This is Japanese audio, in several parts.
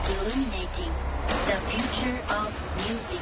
illuminating the future of music.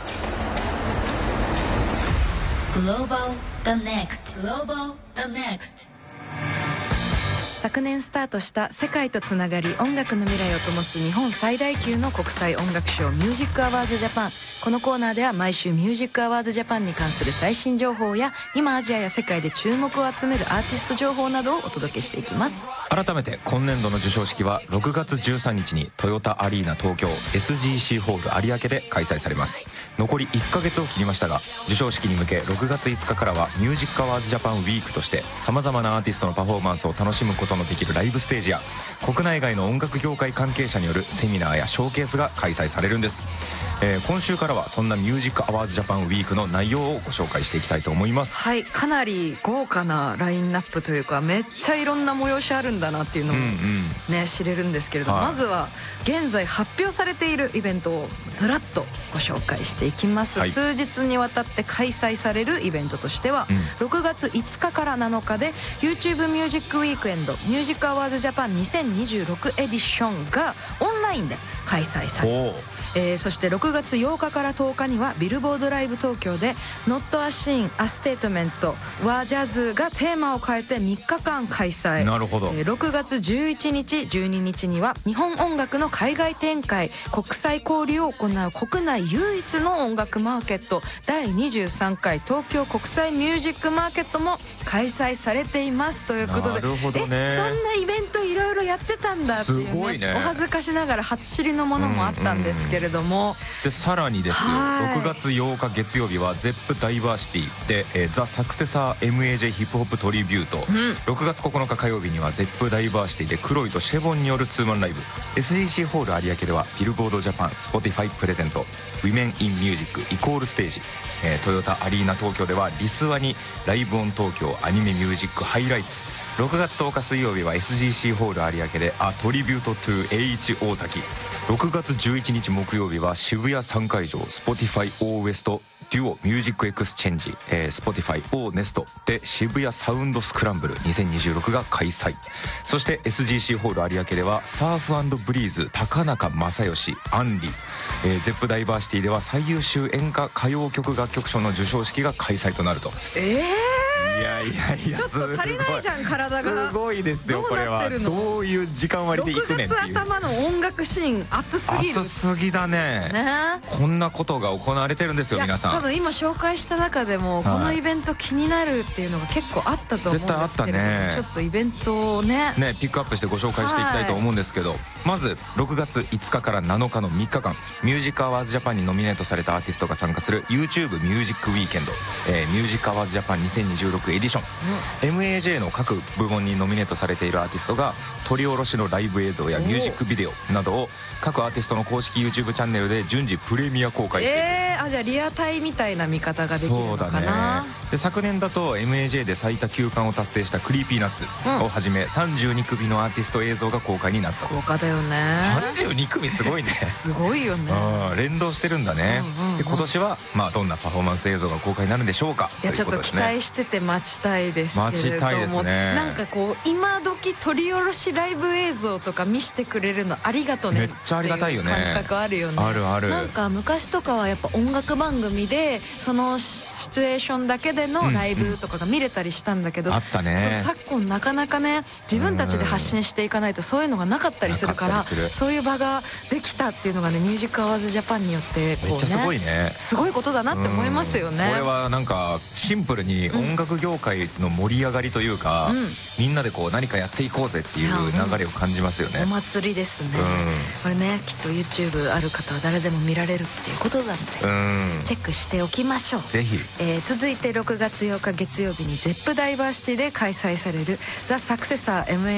Global the next. Global the next. 昨年スタートした世界とつながり音楽の未来を灯す日本最大級の国際音楽賞ミュージックアワーズジャパン。このコーナーでは毎週ミュージックアワーズジャパンに関する最新情報や今アジアや世界で注目を集めるアーティスト情報などをお届けしていきます。 改めて今年度の授賞式は6月13日にトヨタアリーナ東京 SGC ホール有明で開催されます。残り1ヶ月を切りましたが、授賞式に向け6月5日からはミュージックアワーズジャパンウィークとして様々なアーティストのパフォーマンスを楽しむことのできるライブステージや国内外の音楽業界関係者によるセミナーやショーケースが開催されるんです。今週からはそんなミュージックアワーズジャパンウィークの内容をご紹介していきたいと思います。 はい、かなり豪華なラインナップというか、めっちゃいろんな催しあるんだなっていうのもね、知れるんですけれども、まずは現在発表されているイベントをずらっとご紹介していきます。数日にわたって開催されるイベントとしては、6月5日から7日で YouTube ミュージックウィークエンドミュージックアワーズジャパン2026エディションがオンラインで開催される。そして6月8日から10日にはビルボードライブ東京で Not a Scene, a Statement はジャズがテーマを変えて3日間開催。 なるほど。 6月11日12日には日本音楽の海外展開国際交流を行う国内唯一の音楽マーケット第23回東京国際ミュージックマーケットも開催されていますということで、 なるほどね、 そんなイベントいろいろやってたんだっていうすごいね、 お恥ずかしながら初知りのものもあったんですけれども、 でさらにですよ、6月8日月曜日は ZEP ダイバーシティで、ザ・サクセサー MAJ ヒップホップトリビュート、6月9日火曜日には ZEP ダイバーシティでクロイとシェボンによるツーマンライブ、 SGC ホール有明ではビルボードジャパン Spotify プレゼント Women in Music イコールステージ、トヨタアリーナ東京ではリスワにライブオン東京アニメミュージックハイライツ、6月10日水曜日は SGC ホール有明でA Tribute to H 大滝、6月11日木曜日は渋谷3会場 Spotify O West デュオミュージックエクスチェンジ、Spotify O Nest で渋谷サウンドスクランブル2026が開催。そして SGC ホール有明ではサーフ&ブリーズ高中正義アンリ、ZEP ダイバーシティでは最優秀演歌歌謡曲楽曲賞の授賞式が開催となると。いやいやいや、 ちょっと足りないじゃん体が。 すごいですよこれは。どういう時間割で行くねんっていう。 6月頭の音楽シーン熱すぎる。 熱すぎだね。こんなことが行われてるんですよ皆さん。 多分今紹介した中でもこのイベント気になるっていうのが結構あったと思うんですけれども、絶対あったね。ちょっとイベントをねピックアップしてご紹介していきたいと思うんですけど、まず6月5日から7日の3日間ミュージックアワーズジャパンにノミネートされたアーティストが参加する YouTube ミュージックウィーケンド、ミュージックアワーズジャパン2026エディション、MAJ の各部門にノミネートされているアーティストが取り下ろしのライブ映像やミュージックビデオなどを各アーティストの公式 YouTube チャンネルで順次プレミア公開している。 じゃあリアタイみたいな見方ができるのかな。 そうだね。で昨年だと MAJ で最多9冠を達成したクリーピーナッツをはじめ32組のアーティスト映像が公開になった。 豪華だよね。 32組すごいね。 すごいよね。 連動してるんだね。で今年はどんなパフォーマンス映像が公開になるんでしょうか。 いやちょっと期待してて待ちたいですけれども、 待ちたいですね。 なんかこう今時取り下ろしライブ映像とか見せてくれるのありがとね。 めっちゃありがたいよね。 感覚あるよね。 あるある。 なんか昔とかはやっぱ音楽番組でそのシチュエーションだけでのライブとかが見れたりしたんだけど、 あったね。 昨今なかなかね自分たちで発信していかないとそういうのがなかったりするから、そういう場ができたっていうのがねミュージックアワーズジャパンによってこうね、めっちゃすごいね。すごいことだなって思いますよね。 これはなんかシンプルに音楽業界の盛り上がりというか、みんなでこう何かやっていこうぜっていう流れを感じますよね。 お祭りですね。これねきっと YouTube ある方は誰でも見られるっていうことなのでチェックしておきましょう。 ぜひ。 続いて6月8日月曜日に ZEP ダイバーシティで開催されるザ・サクセサー